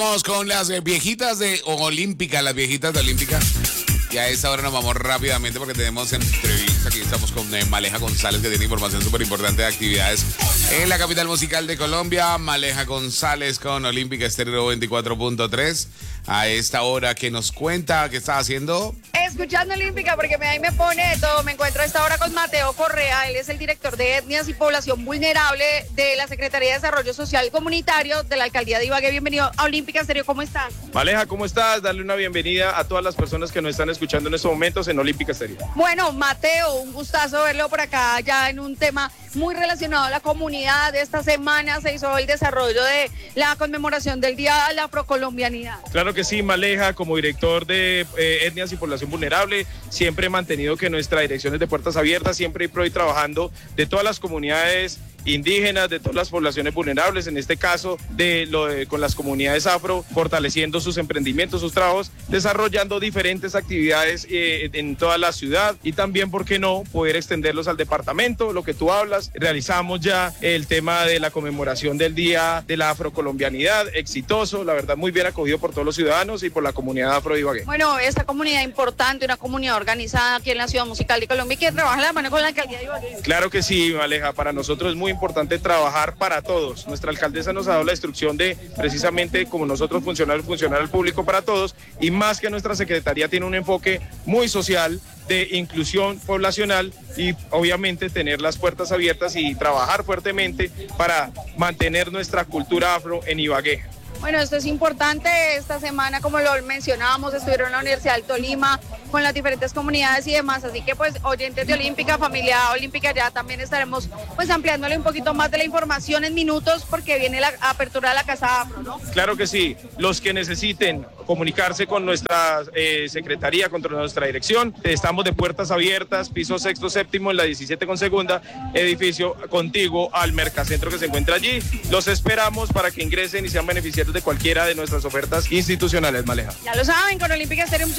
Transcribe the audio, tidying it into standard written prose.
Vamos con las viejitas de Olímpica, las viejitas de Olímpica. Y a esa hora nos vamos rápidamente porque tenemos entrevista. Aquí estamos con Maleja González, que tiene información súper importante de actividades en la capital musical de Colombia. Maleja González con Olímpica Estéreo 24.3. A esta hora que nos cuenta qué está haciendo. Escuchando Olímpica, porque ahí me pone de todo. Me encuentro a esta hora con Mateo Correa. Él es el director de Etnias y Población Vulnerable de la Secretaría de Desarrollo Social Comunitario de la Alcaldía de Ibagué. Bienvenido a Olímpica Estéreo. ¿Cómo estás? Maleja, ¿cómo estás? Darle una bienvenida a todas las personas que nos están escuchando en estos momentos en Olímpica Estéreo. Bueno, Mateo, un gustazo verlo por acá ya en un tema muy relacionado a la comunidad. Esta semana se hizo el desarrollo de la conmemoración del Día de la Afrocolombianidad. Claro que sí, Maleja, como director de Etnias y Población Vulnerable, siempre he mantenido que nuestra dirección es de puertas abiertas, siempre y trabajando de todas las comunidades indígenas, de todas las poblaciones vulnerables, en este caso con las comunidades afro, fortaleciendo sus emprendimientos, sus trabajos, desarrollando diferentes actividades en toda la ciudad y también, ¿por qué no?, poder extenderlos al departamento, lo que tú hablas. Realizamos ya el tema de la conmemoración del Día de la Afrocolombianidad, exitoso, la verdad muy bien acogido por todos los ciudadanos y por la comunidad afro de Ibagué. Bueno, esta comunidad importante, una comunidad organizada aquí en la ciudad musical de Colombia y que trabaja de la mano con la Alcaldía de Ibagué. Claro que sí, Maleja, para nosotros es muy importante trabajar para todos. Nuestra alcaldesa nos ha dado la instrucción de, precisamente como nosotros, funcionar al público para todos, y más que nuestra secretaría tiene un enfoque muy social de inclusión poblacional y obviamente tener las puertas abiertas y trabajar fuertemente para mantener nuestra cultura afro en Ibagué. Bueno, esto es importante. Esta semana, como lo mencionábamos, estuvieron en la Universidad del Tolima con las diferentes comunidades y demás. Así que, pues, oyentes de Olímpica, familia Olímpica, ya también estaremos, pues, ampliándole un poquito más de la información en minutos porque viene la apertura de la Casa Afro, ¿no? Claro que sí. Los que necesiten comunicarse con nuestra secretaría, con nuestra dirección, estamos de puertas abiertas, piso sexto, séptimo, en la 17 con segunda, edificio contiguo al Mercacentro que se encuentra allí. Los esperamos para que ingresen y sean beneficiarios de cualquiera de nuestras ofertas institucionales, Maleja. Ya lo saben, con Olímpica Estéreo.